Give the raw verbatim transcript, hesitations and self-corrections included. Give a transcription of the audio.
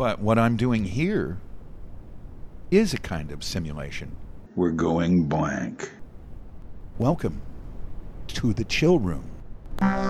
But what I'm doing here is a kind of simulation. We're going blank. Welcome to the chill room.